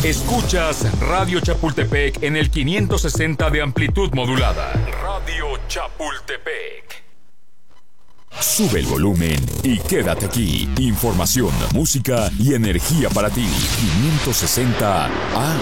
Escuchas Radio Chapultepec en el 560 de amplitud modulada. Radio Chapultepec. Sube el volumen y quédate aquí. Información, música y energía para ti. 560 AM.